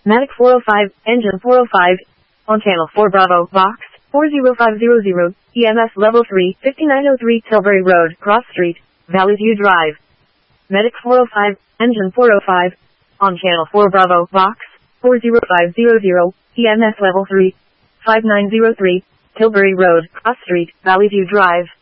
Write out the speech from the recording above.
Medic 405, engine 405, on channel 4 Bravo, box 40500, EMS level 3, 5903 Tilbury Road, Cross Street, Valley View Drive. Medic 405, engine 405, on channel 4 Bravo, box 40500, EMS level 3, 5903, Tilbury Road, Cross Street, Valley View Drive.